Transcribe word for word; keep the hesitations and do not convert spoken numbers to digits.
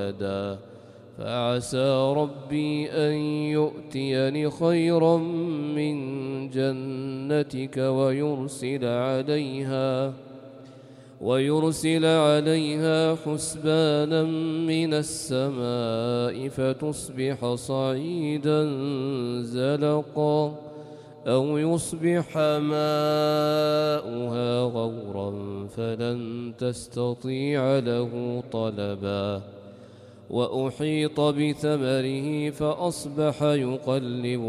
ولدا فعسى ربي أن يؤتيني خيرا من جنتك ويرسل عليها ويرسل عليها حسبانا من السماء فتصبح صعيدا زلقا أو يصبح ماؤها غورا فلن تستطيع له طلبا وأحيط بثمره فأصبح يقلب